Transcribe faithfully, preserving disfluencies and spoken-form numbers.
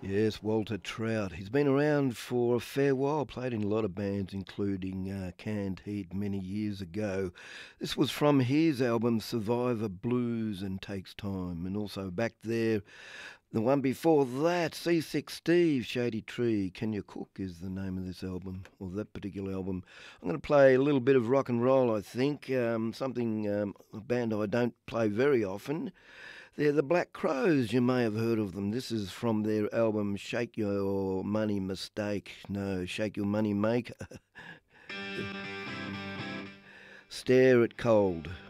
Yes, Walter Trout. He's been around for a fair while, played in a lot of bands, including uh, Canned Heat many years ago. This was from his album Survivor Blues and Takes Time. And also back there, the one before that, Seasick Steve, Shady Tree, Can You Cook is the name of this album, or that particular album. I'm going to play a little bit of rock and roll, I think, um, something, um, a band I don't play very often. They're the Black Crows. You may have heard of them. This is from their album Shake Your Money Mistake. No, Shake Your Money Maker. Stare at Cold.